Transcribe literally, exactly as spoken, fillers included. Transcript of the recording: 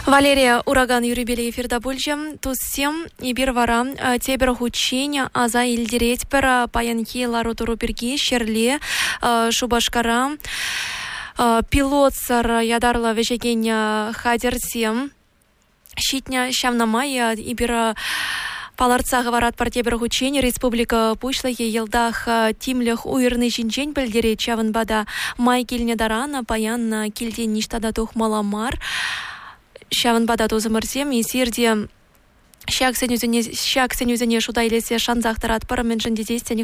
Валерия Ураган юрибели эфирда бульжем. Туссем и бир вара тебер хучиня аза илдереть пера паянки ларутуру перги шерле шубашкара пилот сар ядарла вежегеня хадерсем щитня щавнамая и бира Паларца говорат пар тебер хучень республика пушлахе елдах тимлях уйрны жинжень бельдере чавын бада май килне дарана паян килден ништада тух маламар чавын бада тузымырсем и сирде Шак сенюзене шак сенюзене шуда илесе шанзахтарат парамен жендезестен